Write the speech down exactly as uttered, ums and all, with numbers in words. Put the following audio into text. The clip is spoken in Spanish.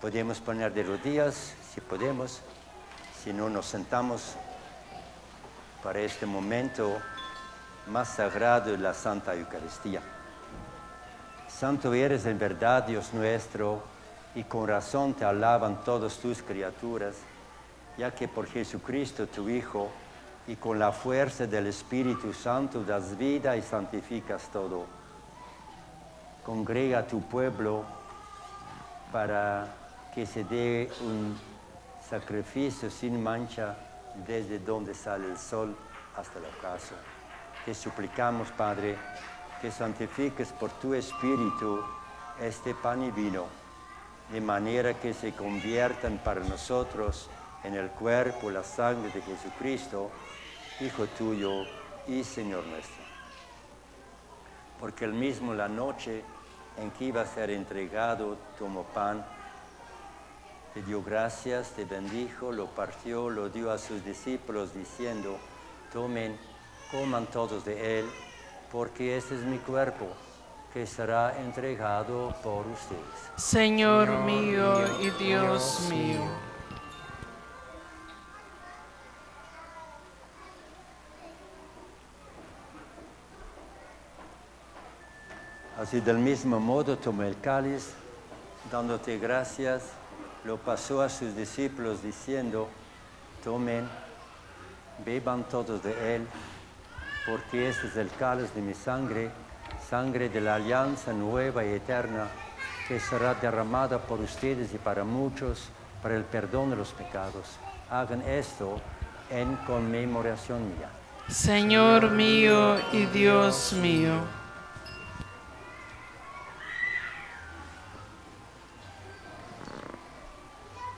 Podemos poner de rodillas, si podemos. Si no, nos sentamos para este momento más sagrado de la Santa Eucaristía. Santo eres en verdad, Dios nuestro, y con razón te alaban todas tus criaturas, ya que por Jesucristo tu Hijo, y con la fuerza del Espíritu Santo das vida y santificas todo. Congrega a tu pueblo para que se dé un sacrificio sin mancha desde donde sale el sol hasta el ocaso. Te suplicamos, Padre, que santifiques por tu Espíritu este pan y vino, de manera que se conviertan para nosotros en el cuerpo y la sangre de Jesucristo, Hijo tuyo y Señor nuestro. Porque él mismo la noche en que iba a ser entregado tomó pan, te dio gracias, te bendijo, lo partió, lo dio a sus discípulos diciendo: tomen, coman todos de él, porque este es mi cuerpo, que será entregado por ustedes. Señor mío y Dios mío. Así del mismo modo tomó el cáliz, dándote gracias, lo pasó a sus discípulos diciendo: tomen, beban todos de él, porque este es el cáliz de mi sangre, sangre de la alianza nueva y eterna, que será derramada por ustedes y para muchos, para el perdón de los pecados. Hagan esto en conmemoración mía. Señor mío y Dios mío.